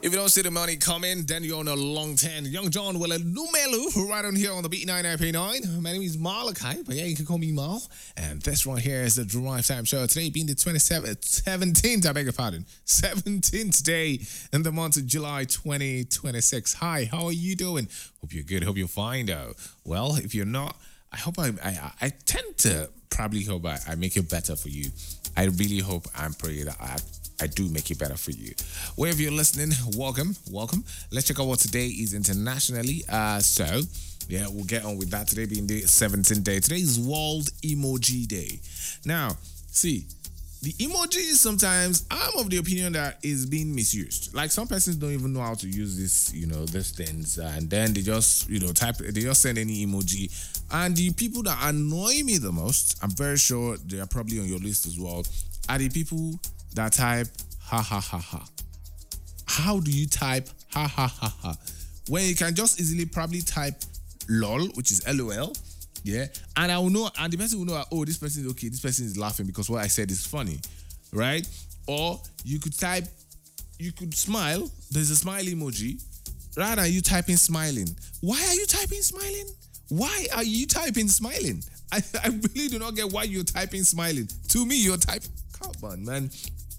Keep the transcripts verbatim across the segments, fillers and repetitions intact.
If you don't see the money coming, then you're on a long ten. Young John Willa Lumelu, right on here on the Beat ninety-nine point nine. My name is Malachi, but yeah, you can call me Mal. And this right here is the Drive Time Show. Today being the twenty-seventh, seventeenth, I beg your pardon, seventeenth day in the month of July twenty twenty-six. Hi, how are you doing? Hope you're good. Hope you're fine, though. Well, if you're not, I hope I I, I tend to probably hope I, I make it better for you. I really hope and pray that I I do make it better for you. Wherever you're listening, welcome, welcome. Let's check out what today is internationally. Uh, so, yeah, we'll get on with that. Today being the seventeenth day. Today is World Emoji Day. Now, see, the emoji sometimes, I'm of the opinion that is being misused. Like some persons don't even know how to use this, you know, these things, and then they just, you know, type, they just send any emoji. And the people that annoy me the most, I'm very sure they are probably on your list as well, are the people that type ha ha ha ha. How do you type ha ha ha ha when you can just easily probably type lol, which is L O L, yeah, and I will know, and the person will know, oh, this person is okay, this person is laughing because what I said is funny, right? Or you could type, you could smile. There's a smile emoji. Rather than you typing smiling, why are you typing smiling? Why are you typing smiling? I, I really do not get why you're typing smiling. To me, you're typing. Come on, man.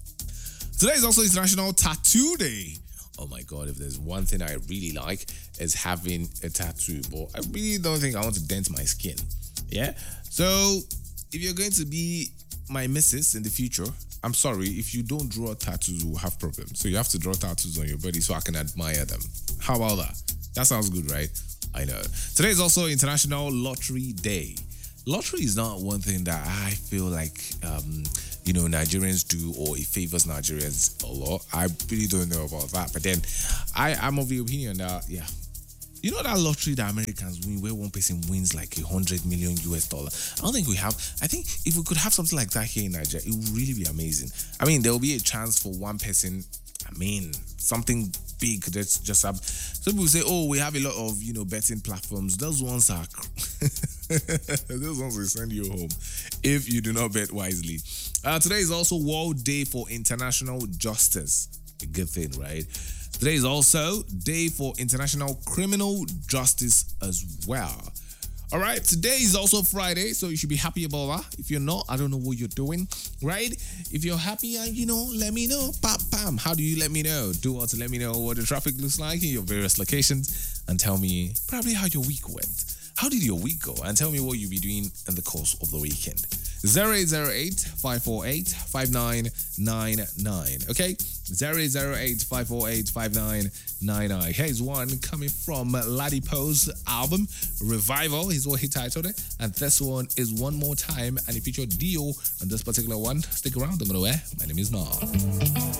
Today is also International Tattoo Day. Oh my God, if there's one thing I really like is having a tattoo, but I really don't think I want to dent my skin. Yeah? So, if you're going to be my missus in the future, I'm sorry, if you don't draw tattoos, we'll have problems. So you have to draw tattoos on your body so I can admire them. How about that? That sounds good, right? I know. Today is also International Lottery Day. Lottery is not one thing that I feel like, um, you know, Nigerians do, or it favors Nigerians a lot. I really don't know about that. But then I am of the opinion that, yeah, you know that lottery that Americans win where one person wins like a hundred million U S dollars? I don't think we have. I think if we could have something like that here in Nigeria, it would really be amazing. I mean, there will be a chance for one person, I mean, something big that's just up. Some people say, oh, we have a lot of, you know, betting platforms. Those ones are, those ones will send you home if you do not bet wisely. Uh, today is also World Day for International Justice. A good thing, right? Today is also Day for International Criminal Justice as well. All right, today is also Friday, so you should be happy about that. If you're not, I don't know what you're doing, right? If you're happy, and you know, let me know. Bam, bam. How do you let me know? Do want to let me know what the traffic looks like in your various locations, and tell me probably how your week went. How did your week go? And tell me what you'll be doing in the course of the weekend. zero eight zero eight, five four eight, five nine nine nine. Okay? zero eight zero eight, five four eight, five nine nine nine. Here's one coming from Ladipo's album, Revival. He's what he titled it. And this one is One More Time. And it featured Dio on this particular one. Stick around, I'm gonna wear. My name is Nah.